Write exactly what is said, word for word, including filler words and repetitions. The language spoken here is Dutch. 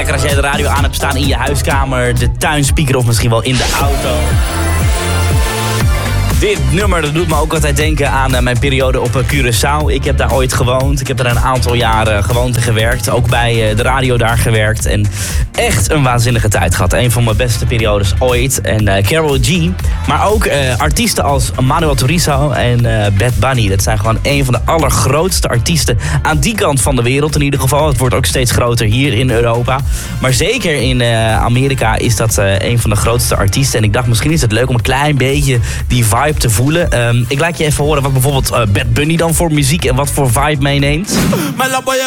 lekker als jij de radio aan hebt staan in je huiskamer, de tuinspeaker of misschien wel in de auto. Dit nummer dat doet me ook altijd denken aan uh, mijn periode op uh, Curaçao. Ik heb daar ooit gewoond. Ik heb daar een aantal jaren gewoond en gewerkt. Ook bij uh, de radio daar gewerkt. En echt een waanzinnige tijd gehad. Een van mijn beste periodes ooit. En uh, Karol G. Maar ook uh, artiesten als Manuel Turizo en uh, Bad Bunny. Dat zijn gewoon een van de allergrootste artiesten aan die kant van de wereld in ieder geval. Het wordt ook steeds groter hier in Europa. Maar zeker in uh, Amerika is dat uh, een van de grootste artiesten. En ik dacht, misschien is het leuk om een klein beetje die vibe te voelen. Um, ik laat je even horen wat bijvoorbeeld uh, Bad Bunny dan voor muziek en wat voor vibe meeneemt.